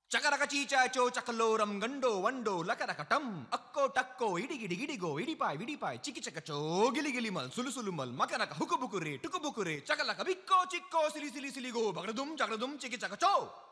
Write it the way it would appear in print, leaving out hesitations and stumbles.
ಚಕರಕ ಚೀಚಾಚೋ ಚಕಲೋರಂ ಗಂಡೋ ವಂಡೋ ಲಕರಕ ಟಂ ಅಕ್ಕೋ ಟಕ್ಕೋ ಇಡಿಗಿಡಿ ಗಿಡಿಗೋ ಇಡಿಪಾಯ್ ವಿಡಿಪಾಯ್ ಚಿಕಿ ಚಕಚೋ ಗಿಲಿ ಗಿಲಿ ಮಲ್ ಸುಲು ಸುಲು ಮಲ್ ಮಕನಕ ಹುಕುಬುಕುರೆ ಟುಕುಬುಕುರೆ ಚಕಲಕ ಬಿಕ್ಕೋ ಚಿಕ್ಕೋ ಸಿಲಿ ಸಿಲಿ ಸಿಲಿಗೋ ಬಗಡದುಂ ಚಗಡದುಂ ಚಿಕಿ ಚಕಚೋ